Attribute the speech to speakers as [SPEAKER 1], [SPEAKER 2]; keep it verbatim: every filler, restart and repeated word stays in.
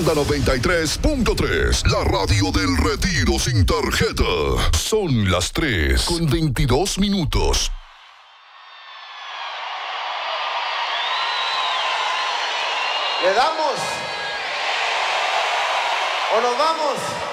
[SPEAKER 1] noventa y tres punto tres, la radio del retiro sin tarjeta. Son las tres con veintidós minutos.
[SPEAKER 2] ¿Le damos? ¿O nos vamos?